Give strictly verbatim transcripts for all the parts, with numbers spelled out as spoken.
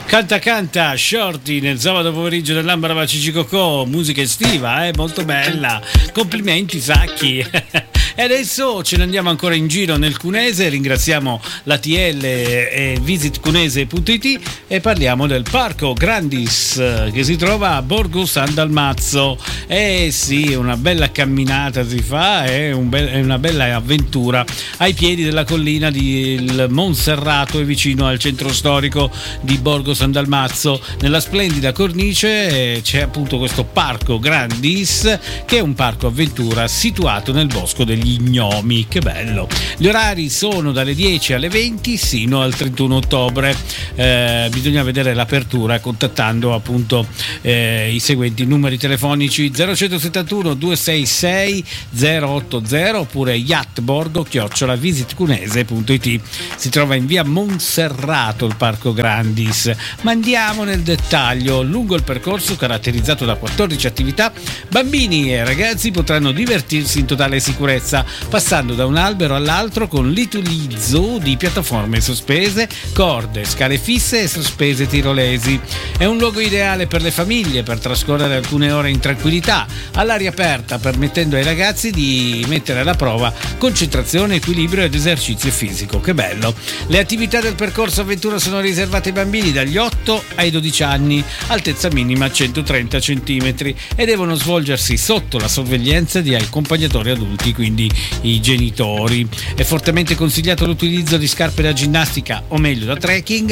Canta canta Shorty nel sabato pomeriggio dell'Ambra Bacicicocò, musica estiva, eh? Molto bella, complimenti Sacchi. E adesso ce ne andiamo ancora in giro nel Cunese, ringraziamo l'A T L e visit cunese punto it e parliamo del Parco Grandis che si trova a Borgo San Dalmazzo. Eh sì, una bella camminata si fa, è, un be- è una bella avventura ai piedi della collina di Monserrato e vicino al centro storico di Borgo San Dalmazzo. Nella splendida cornice eh, c'è appunto questo Parco Grandis, che è un parco avventura situato nel bosco degli Gnomi. Che bello! Gli orari sono dalle dieci alle venti sino al trentuno ottobre. Eh, bisogna vedere l'apertura contattando appunto eh, i seguenti numeri telefonici: zero centosettantuno duecentosessantasei zero ottanta oppure yachtborgo chiocciola visitcunese punto it. Si trova in via Monserrato il Parco Grandis. Ma andiamo nel dettaglio. Lungo il percorso, caratterizzato da quattordici attività, bambini e ragazzi potranno divertirsi in totale sicurezza, passando da un albero all'altro con l'utilizzo di piattaforme sospese, corde, scale fisse e sospese tirolesi. È un luogo ideale per le famiglie per trascorrere alcune ore in tranquillità, all'aria aperta, permettendo ai ragazzi di mettere alla prova concentrazione, equilibrio ed esercizio fisico. Che bello! Le attività del percorso avventura sono riservate ai bambini dagli otto ai dodici anni, altezza minima centotrenta centimetri, e devono svolgersi sotto la sorveglianza di accompagnatori adulti, quindi i genitori. È fortemente consigliato l'utilizzo di scarpe da ginnastica, o meglio da trekking,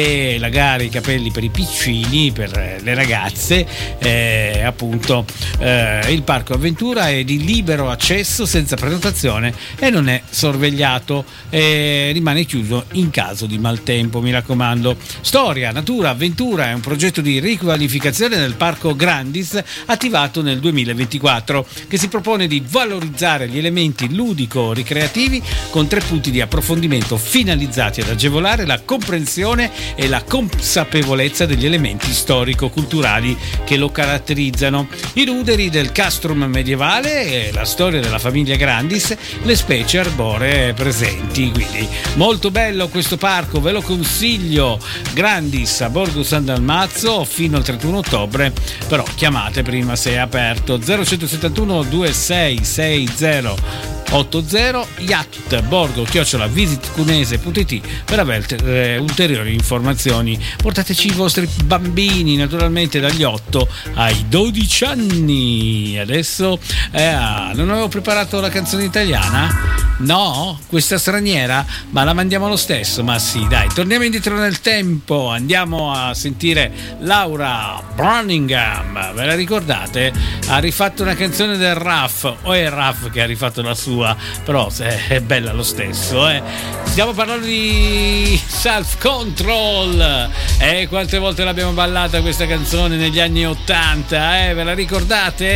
e lagare i capelli per i piccini, per le ragazze. Eh, appunto eh, il parco avventura è di libero accesso senza prenotazione e non è sorvegliato, e rimane chiuso in caso di maltempo, mi raccomando. Storia, natura, avventura è un progetto di riqualificazione del Parco Grandis attivato nel duemilaventiquattro, che si propone di valorizzare gli elementi ludico-ricreativi con tre punti di approfondimento finalizzati ad agevolare la comprensione e la consapevolezza degli elementi storico-culturali che lo caratterizzano: i ruderi del castrum medievale, la storia della famiglia Grandis, le specie arboree presenti. Quindi molto bello questo parco, ve lo consiglio. Grandis a Borgo San Dalmazzo fino al trentuno ottobre, però chiamate prima se è aperto. Zero centosettantuno duecentosessantasei ottanta yachtborgo chiocciola visitcunese punto it per avere eh, ulteriori informazioni. Portateci i vostri bambini naturalmente dagli otto ai dodici anni. Adesso eh, non avevo preparato la canzone italiana? No? Questa straniera? Ma la mandiamo lo stesso? Ma sì, dai, torniamo indietro nel tempo, andiamo a sentire Laura Branigan. Ve la ricordate? Ha rifatto una canzone del Raff, o è Raff che ha rifatto la sua? Però è bella lo stesso, eh. Stiamo parlando di Self Control, e eh, quante volte l'abbiamo ballata questa canzone negli anni ottanta, eh? Ve la ricordate?